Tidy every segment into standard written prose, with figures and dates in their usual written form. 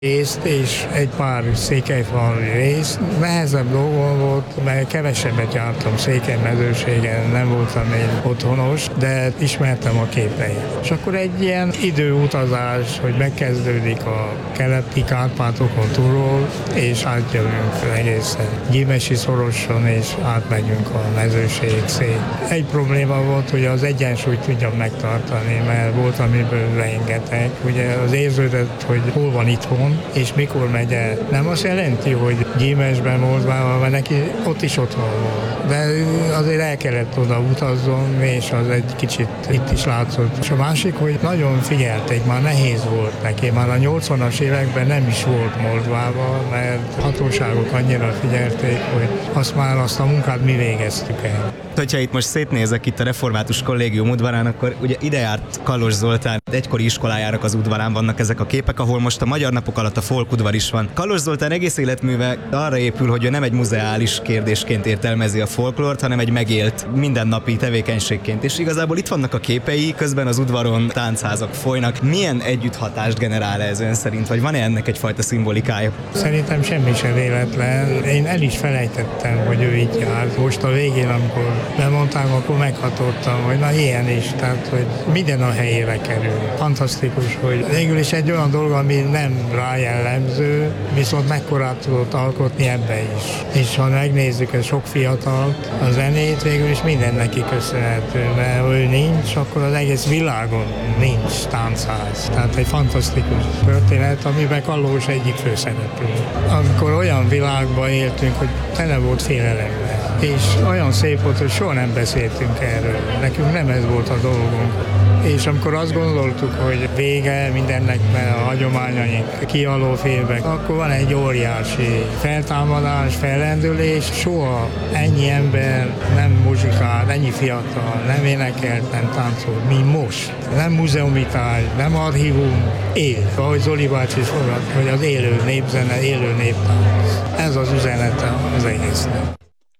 részt, és egy pár székelyfalvi részt. Nehezebb dolgom volt, mert kevesebbet jártam Székelymezőségen, nem voltam én otthonos, de ismertem a képeit. És akkor egy ilyen időutazás, hogy megkezdődik a keleti Kárpátokon túlról, és átjövünk egészen Gyimesi szoroson, és átmegyünk a mezőség szét. Egy probléma volt, hogy az egyensúlyt tudjam megtartani, mert volt, amiből rengeteg. Ugye az érződött, hogy hol van itthon, és mikor megy el. Nem azt jelenti, hogy Gyimesben, Moldvában, mert neki ott is otthon volt. De azért el kellett oda utazzon, és az egy kicsit itt is látszott. És a másik, hogy nagyon figyelték, már nehéz volt neki. Már a 80-as években nem is volt Moldvában, mert hatóságok annyira figyelték, hogy azt a munkát mi végeztük el. Hogyha itt most szétnézek itt a Református Kollégium udvarán, akkor ugye ide járt Kallos Zoltán egykori iskolájának az udvarán vannak ezek a képek, ahol most a Magyar Napok alatt a folkudvar is van. Kallos Zoltán egész életműve arra épül, hogy ő nem egy muzeális kérdésként értelmezi a folklort, hanem egy megélt mindennapi tevékenységként. És igazából itt vannak a képei, közben az udvaron táncházak folynak. Milyen együtthatást generál ez ön szerint, vagy van-e ennek egyfajta szimbolikája? Szerintem semmi sem véletlen. Én el is felejtettem, hogy ő itt járt. Most a végén, amikor bemondták, akkor meghatottam, hogy na ilyen is, tehát hogy minden a helyére kerül. Fantasztikus, hogy végül is egy olyan dolog, ami nem rá jellemző, viszont mekkorát tudott alkotni ebbe is. És ha megnézzük a sok fiatalt, a zenét, végül is minden neki köszönhető, mert ha ő nincs, akkor az egész világon nincs táncház. Tehát egy fantasztikus történet, amiben Kallos egyik főszereplő. Amikor olyan világban éltünk, hogy tele volt félelemmel, és olyan szép volt, hogy soha nem beszéltünk erről. Nekünk nem ez volt a dolgunk. És amikor azt gondoltuk, hogy vége mindennek, mert a hagyományaink kialó félbek, akkor van egy óriási feltámadás, fellendülés. Soha ennyi ember nem muzsikál, ennyi fiatal, nem énekelt, nem táncolt, mint most. Nem múzeumitás, nem archívum, él. Ahogy Zoli bácsi is fogad, hogy az élő népzene, élő néptánc. Ez az üzenete az egésznek.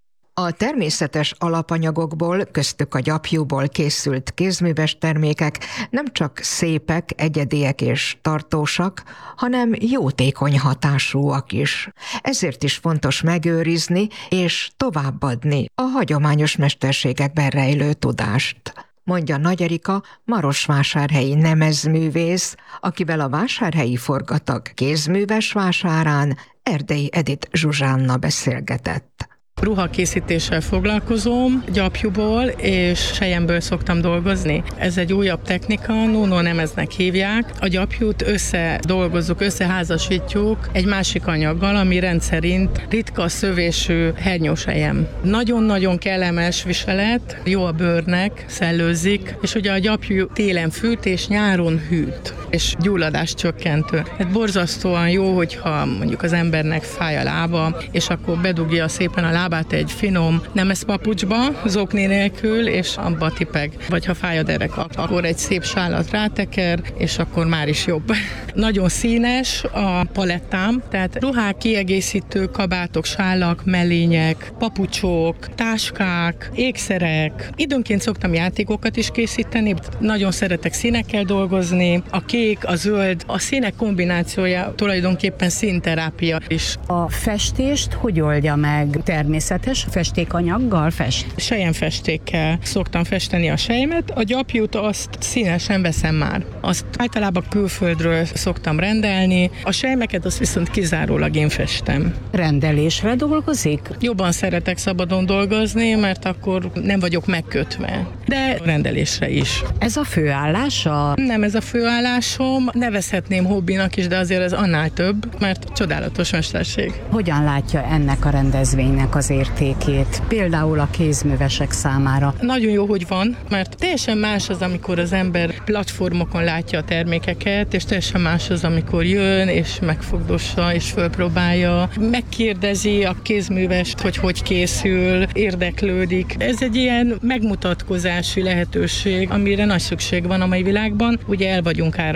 A természetes alapanyagokból, köztük a gyapjúból készült kézműves termékek nem csak szépek, egyediek és tartósak, hanem jótékony hatásúak is. Ezért is fontos megőrizni és továbbadni a hagyományos mesterségekben rejlő tudást, mondja Nagy Erika, marosvásárhelyi nemezművész, akivel a vásárhelyi forgatag kézműves vásárán Erdei Edith Zsuzsánna beszélgetett. Ruhakészítéssel foglalkozom, gyapjúból és selyemből szoktam dolgozni. Ez egy újabb technika, Nuno nemeznek hívják. A gyapjút összedolgozzuk, összeházasítjuk egy másik anyaggal, ami rendszerint ritka szövésű hernyósejem. Nagyon-nagyon kellemes viselet, jó a bőrnek, szellőzik, és ugye a gyapjú télen fűt és nyáron hűt, és gyulladás csökkentő. Hát borzasztóan jó, hogyha mondjuk az embernek fáj a lába, és akkor bedugja szépen a lábát egy finom nemezpapucsba, zokni nélkül, és abba tipeg. Vagy ha fáj a derek, akkor egy szép sálat ráteker, és akkor már is jobb. Nagyon színes a palettám, tehát ruhák, kiegészítő kabátok, sálak, mellények, papucsok, táskák, ékszerek. Időnként szoktam játékokat is készíteni, nagyon szeretek színekkel dolgozni. A kék, a zöld, a színek kombinációja tulajdonképpen színterápia is. A festést hogy oldja meg? Természetes festékanyaggal fest? Selyemfestékkel szoktam festeni a selymet, a gyapjút azt színesen veszem már. Azt általában külföldről szoktam rendelni, a selyemeket azt viszont kizárólag én festem. Rendelésre dolgozik? Jobban szeretek szabadon dolgozni, mert akkor nem vagyok megkötve, de rendelésre is. Ez a főállása? Nem ez a főállásom, nevezhetném hobbinak is, de azért ez annál több, mert csodálatos mesterség. Hogyan látja ennek a rendezvénynek az értékét, például a kézművesek számára? Nagyon jó, hogy van, mert teljesen más az, amikor az ember platformokon látja a termékeket, és teljesen más az, amikor jön, és megfogdossa, és fölpróbálja, megkérdezi a kézművest, hogy készül, érdeklődik. Ez egy ilyen megmutatkozási lehetőség, amire nagy szükség van a mai világban. Ugye el vagyunk árazva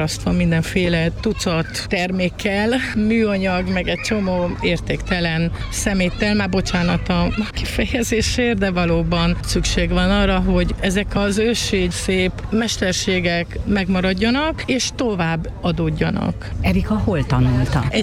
árasztva mindenféle tucat termékkel, műanyag, meg egy csomó értéktelen szeméttel, már bocsánat a kifejezésért, de valóban szükség van arra, hogy ezek az ősi szép mesterségek megmaradjanak, és tovább adódjanak. Erika hol tanulta? Egy